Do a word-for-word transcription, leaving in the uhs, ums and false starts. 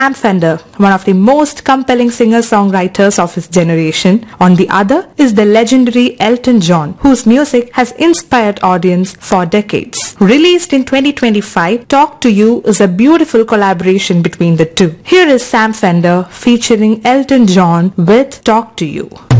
Sam Fender, one of the most compelling singer-songwriters of his generation. On the other is the legendary Elton John, whose music has inspired audience for decades. Released in twenty twenty-five, Talk to You is a beautiful collaboration between the two. Here is Sam Fender featuring Elton John with Talk to You.